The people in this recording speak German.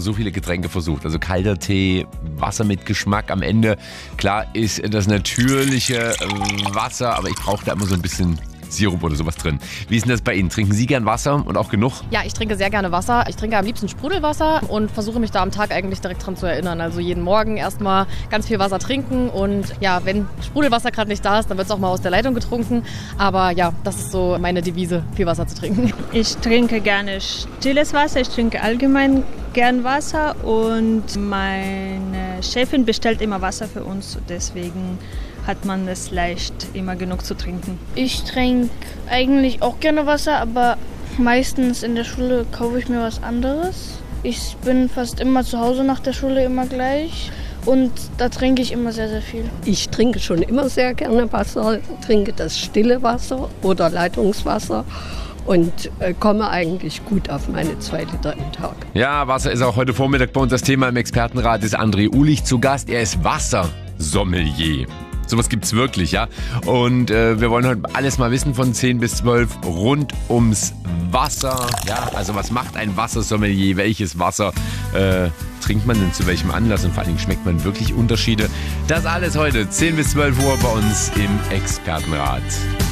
so viele Getränke versucht. Also kalter Tee, Wasser mit Geschmack. Am Ende, klar, ist das natürliche Wasser, aber ich brauche da immer so ein bisschen Sirup oder sowas drin. Wie ist denn das bei Ihnen? Trinken Sie gern Wasser und auch genug? Ja, ich trinke sehr gerne Wasser. Ich trinke am liebsten Sprudelwasser und versuche mich da am Tag eigentlich direkt dran zu erinnern. Also jeden Morgen erstmal ganz viel Wasser trinken und ja, wenn Sprudelwasser gerade nicht da ist, dann wird es auch mal aus der Leitung getrunken. Aber ja, das ist so meine Devise, viel Wasser zu trinken. Ich trinke gerne stilles Wasser, ich trinke allgemein gern Wasser und meine Chefin bestellt immer Wasser für uns, deswegen hat man es leicht, immer genug zu trinken. Ich trinke eigentlich auch gerne Wasser, aber meistens in der Schule kaufe ich mir was anderes. Ich bin fast immer zu Hause nach der Schule immer gleich und da trinke ich immer sehr, sehr viel. Ich trinke schon immer sehr gerne Wasser, trinke das stille Wasser oder Leitungswasser und komme eigentlich gut auf meine 2 Liter im Tag. Ja, Wasser ist auch heute Vormittag bei uns das Thema. Im Expertenrat ist André Uhlich zu Gast. Er ist Wassersommelier. Sowas gibt's wirklich, ja. Und wir wollen heute alles mal wissen von 10 bis 12 rund ums Wasser. Ja, also was macht ein Wassersommelier? Welches Wasser trinkt man denn zu welchem Anlass? Und vor allen Dingen schmeckt man wirklich Unterschiede? Das alles heute 10 bis 12 Uhr bei uns im Expertenrat.